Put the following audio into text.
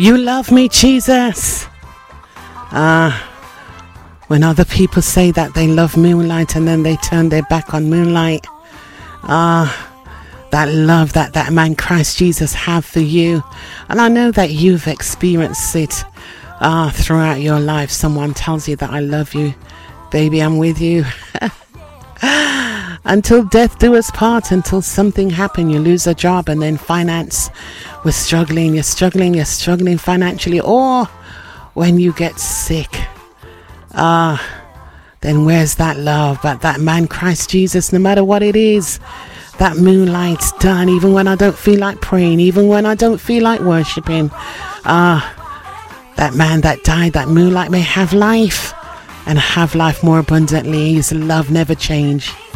You love me, Jesus. When other people say that they love moonlight and then they turn their back on moonlight. That love that man Christ Jesus have for you. And I know that you've experienced it throughout your life. Someone tells you that I love you. Baby, I'm with you. Until death do us part, until something happen, you lose a job, and then finance, you're struggling financially, or when you get sick, then where's that love? But that man Christ Jesus, no matter what it is, that moonlight's done, even when I don't feel like praying, even when I don't feel like worshiping. That man that died, that moonlight may have life, and have life more abundantly. His love never changed.